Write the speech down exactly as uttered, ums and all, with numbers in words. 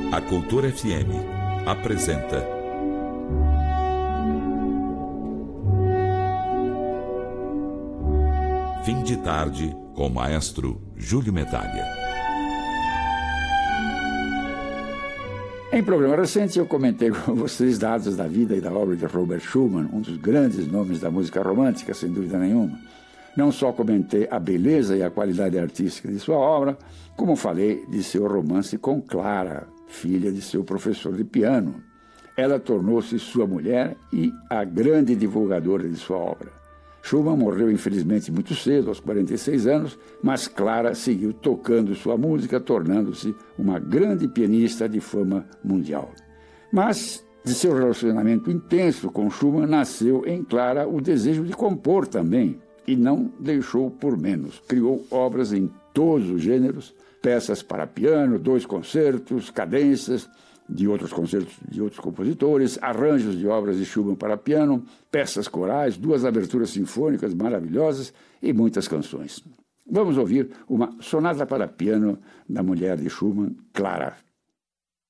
A Cultura F M apresenta Fim de Tarde com o maestro Júlio Medalha. Em programa recente eu comentei com vocês dados da vida e da obra de Robert Schumann, um dos grandes nomes da música romântica, sem dúvida nenhuma. Não só comentei a beleza e a qualidade artística de sua obra, como falei de seu romance com Clara, filha de seu professor de piano. Ela tornou-se sua mulher e a grande divulgadora de sua obra. Schumann morreu infelizmente muito cedo, aos quarenta e seis anos, mas Clara seguiu tocando sua música, tornando-se uma grande pianista de fama mundial. Mas de seu relacionamento intenso com Schumann nasceu em Clara o desejo de compor também, e não deixou por menos. Criou obras em todos os gêneros, peças para piano, dois concertos, cadências de outros concertos de outros compositores, arranjos de obras de Schumann para piano, peças corais, duas aberturas sinfônicas maravilhosas e muitas canções. Vamos ouvir uma sonata para piano da mulher de Schumann, Clara.